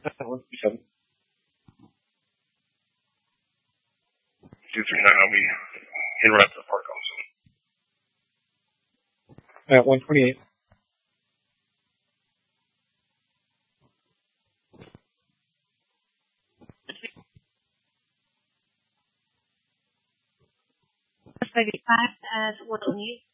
137. 239, I'll be in right to the park also. 128. Maybe 5 at 128.